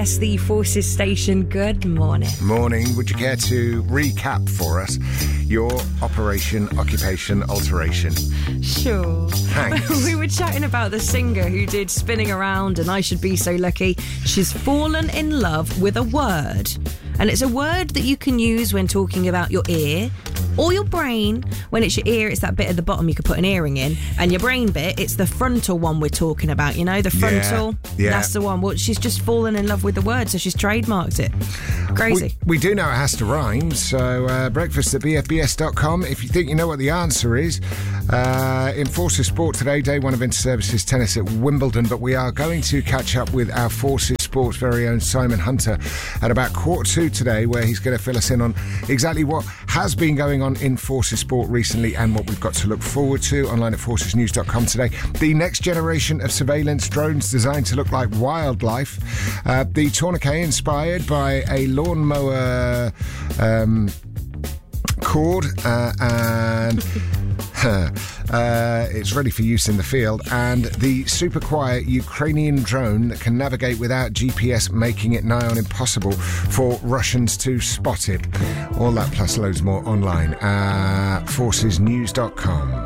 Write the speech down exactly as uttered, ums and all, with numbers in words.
S, the Forces Station. Good morning. Morning. Would you care to recap for us your Operation Occupation Alteration? Sure. Thanks. We were chatting about the singer who did Spinning Around and I Should Be So Lucky. She's fallen in love with a word. And it's a word that you can use when talking about your ear or your brain. When it's your ear, it's that bit at the bottom you could put an earring in. And your brain bit, it's the frontal one we're talking about, you know, the frontal. Yeah, yeah. That's the one. Well, she's just fallen in love with the word, so she's trademarked it. Crazy. We, we do know it has to rhyme, so uh, breakfast at b f b s dot com. If you think you know what the answer is, uh, in Forces Sport today, day one of Inter-Services tennis at Wimbledon, but we are going to catch up with our Forces Sport's very own Simon Hunter at about quarter two today, where he's going to fill us in on exactly what has been going on in Forces Sport recently and what we've got to look forward to. Online at forces news dot com today. The next generation of surveillance drones designed to look like wildlife. Uh, the tourniquet inspired by a lawnmower um, cord uh, and... Uh, it's ready for use in the field, and the super quiet Ukrainian drone that can navigate without G P S, making it nigh on impossible for Russians to spot it. All that plus loads more online at forces news dot com.